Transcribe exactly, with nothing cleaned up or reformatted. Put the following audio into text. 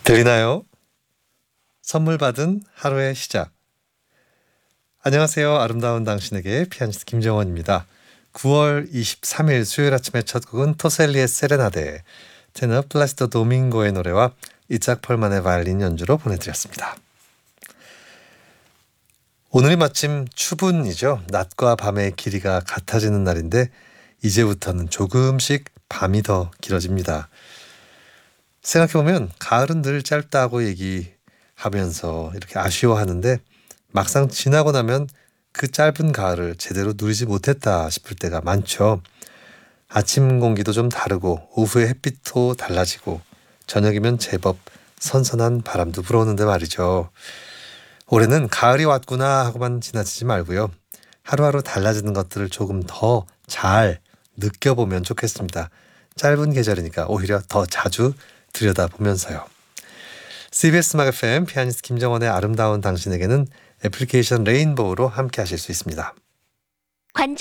들리나요? 선물 받은 하루의 시작. 안녕하세요. 아름다운 당신에게 피아니스트 김정원입니다. 구월 이십삼일 수요일 아침의 첫 곡은 토셀리의 세레나데, 테너 플라시도 도밍고의 노래와 이짝 펄만의 바이올린 연주로 보내드렸습니다. 오늘이 마침 추분이죠. 낮과 밤의 길이가 같아지는 날인데 이제부터는 조금씩 밤이 더 길어집니다. 생각해보면 가을은 늘 짧다고 얘기하면서 이렇게 아쉬워하는데 막상 지나고 나면 그 짧은 가을을 제대로 누리지 못했다 싶을 때가 많죠. 아침 공기도 좀 다르고 오후의 햇빛도 달라지고 저녁이면 제법 선선한 바람도 불어오는데 말이죠. 올해는 가을이 왔구나 하고만 지나치지 말고요. 하루하루 달라지는 것들을 조금 더 잘 느껴보면 좋겠습니다. 짧은 계절이니까 오히려 더 자주 들여다보면서요. 씨비에스 음악 에프엠 피아니스트 김정원의 아름다운 당신에게는 애플리케이션 레인보우로 함께 하실 수 있습니다. 관절